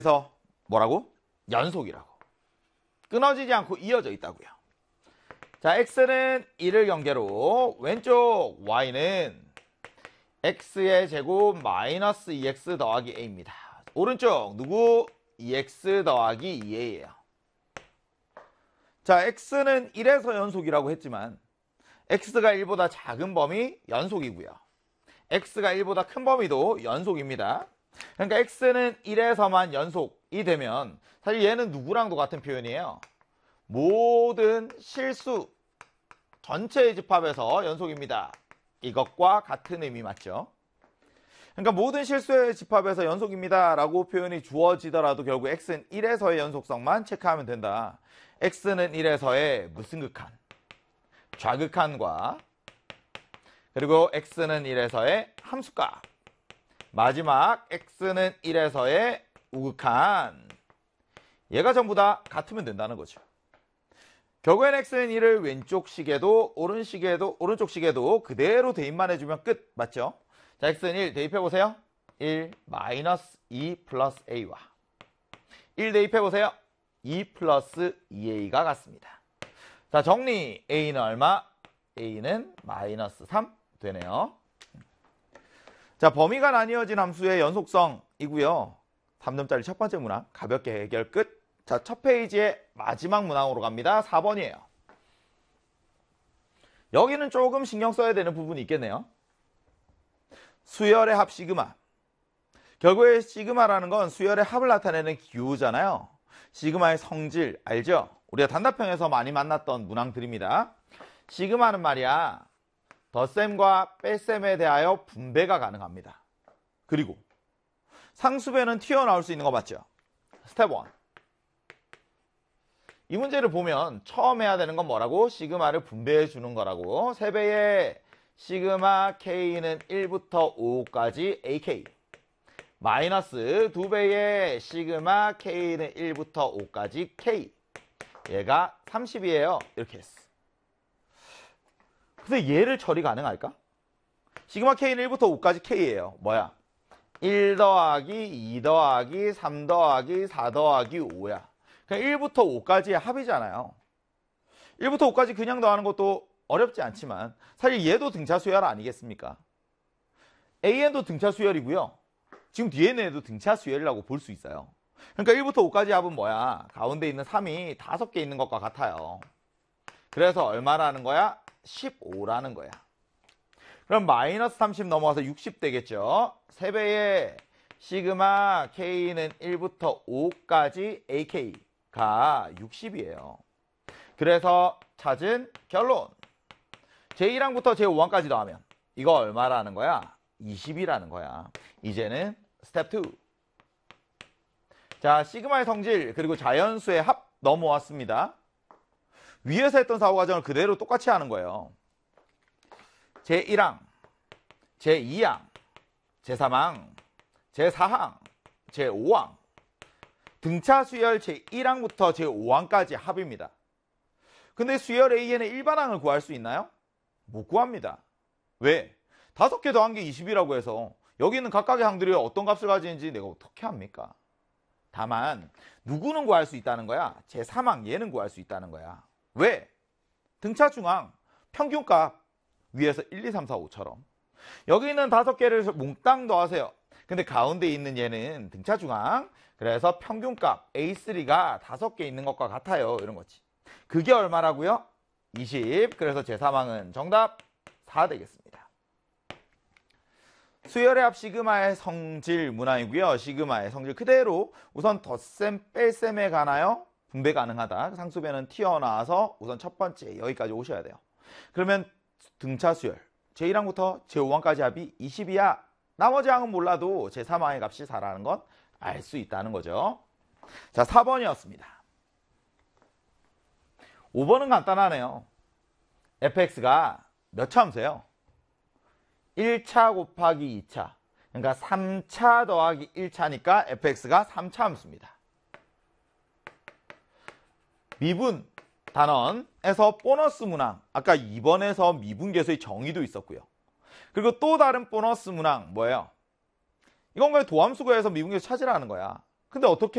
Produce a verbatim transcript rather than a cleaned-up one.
그래서 뭐라고? 연속이라고. 끊어지지 않고 이어져 있다고요. 자, x는 일을 경계로 왼쪽 y는 x의 제곱 마이너스 이 엑스 더하기 a입니다. 오른쪽 누구? 이 엑스 더하기 이 에이예요. 자, x는 일에서 연속이라고 했지만 x가 일보다 작은 범위 연속이고요. x가 일보다 큰 범위도 연속입니다. 그러니까 x는 일에서만 연속이 되면 사실 얘는 누구랑도 같은 표현이에요. 모든 실수 전체의 집합에서 연속입니다. 이것과 같은 의미 맞죠? 그러니까 모든 실수의 집합에서 연속입니다 라고 표현이 주어지더라도 결국 x는 일에서의 연속성만 체크하면 된다. x는 일에서의 무슨 극한? 좌극한과 그리고 x는 일에서의 함수값, 마지막 x는 일에서의 우극한, 얘가 전부 다 같으면 된다는 거죠. 결국엔 x는 일을 왼쪽 식에도 오른 식에도 오른쪽 식에도 그대로 대입만 해주면 끝. 맞죠? 자, x는 일 대입해보세요. 일 마이너스 이 플러스 a와 일 대입해보세요. 이 플러스 이 에이가 같습니다. 자, 정리. a는 얼마? a는 마이너스 삼 되네요. 자, 범위가 나뉘어진 함수의 연속성이고요. 삼 점짜리 첫 번째 문항 가볍게 해결 끝. 자, 첫 페이지의 마지막 문항으로 갑니다. 사 번이에요. 여기는 조금 신경 써야 되는 부분이 있겠네요. 수열의 합 시그마. 결국에 시그마라는 건 수열의 합을 나타내는 기호잖아요. 시그마의 성질 알죠? 우리가 단답형에서 많이 만났던 문항들입니다. 시그마는 말이야 덧셈과 뺄셈에 대하여 분배가 가능합니다. 그리고 상수배는 튀어나올 수 있는 거 맞죠? 스텝 일. 이 문제를 보면 처음 해야 되는 건 뭐라고? 시그마를 분배해 주는 거라고. 세 배의 시그마 K는 일부터 오까지 에이케이 마이너스 두 배의 시그마 K는 일부터 오까지 K, 얘가 삼십이에요. 이렇게 했어. 근데 얘를 처리 가능할까? 시그마 K는 일부터 오까지 K예요. 뭐야? 일 더하기 이 더하기 삼 더하기 사 더하기 오야. 그냥 일부터 오까지의 합이잖아요. 일부터 오까지 그냥 더하는 것도 어렵지 않지만 사실 얘도 등차 수열 아니겠습니까? 에이엔도 등차 수열이고요. 지금 뒤에 있는 애도 등차 수열이라고 볼 수 있어요. 그러니까 일부터 오까지 합은 뭐야? 가운데 있는 삼이 다섯 개 있는 것과 같아요. 그래서 얼마라는 거야? 십오라는 거야. 그럼 마이너스 삼십 넘어가서 육십 되겠죠? 세 배의 시그마 K는 일부터 오까지 에이케이가 육십이에요. 그래서 찾은 결론. 제일항부터 제오항까지 더하면 이거 얼마라는 거야? 이십이라는 거야. 이제는 스텝 이. 자, 시그마의 성질 그리고 자연수의 합 넘어왔습니다. 위에서 했던 사고과정을 그대로 똑같이 하는 거예요. 제일항, 제이항, 제삼항, 제사항, 제오항. 등차 수열 제일항부터 제오항까지 합입니다. 근데 수열 A에는 일반항을 구할 수 있나요? 못 구합니다. 왜? 다섯 개 더한 게 이십이라고 해서 여기 있는 각각의 항들이 어떤 값을 가지는지 내가 어떻게 합니까? 다만 누구는 구할 수 있다는 거야? 제삼항 얘는 구할 수 있다는 거야. 왜? 등차 중항 평균값 위에서 일, 이, 삼, 사, 오처럼 여기 있는 다섯 개를 몽땅 더하세요. 근데 가운데 있는 얘는 등차 중항, 그래서 평균값 에이 쓰리가 다섯 개 있는 것과 같아요. 이런 거지. 그게 얼마라고요? 이십. 그래서 제삼항은 정답 사 되겠습니다. 수열의 합 시그마의 성질 문항이고요. 시그마의 성질 그대로 우선 덧셈 뺄셈에 관하여 분배 가능하다. 상수배는 튀어나와서 우선 첫 번째 여기까지 오셔야 돼요. 그러면 등차 수열 제일항부터 제오항까지 합이 이십이야. 나머지 항은 몰라도 제삼항의 값이 사라는 건 알 수 있다는 거죠. 자, 사 번이었습니다. 오 번은 간단하네요. 에프엑스가 몇 차 함수예요? 일 차 곱하기 이 차. 그러니까 삼 차 더하기 일 차니까 에프엑스가 삼 차 함수입니다. 미분 단원에서 보너스 문항. 아까 이 번에서 미분계수의 정의도 있었고요. 그리고 또 다른 보너스 문항 뭐예요? 이건 그냥 도함수 구해서 미분계수 찾으라는 거야. 근데 어떻게